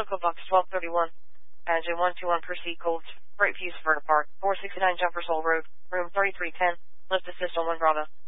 Local Box 1231. Engine 121, proceed cold. Freight Fuse for depart. 469 Jumper Soul Road, room 3310. Lift assist on 1 Bravo.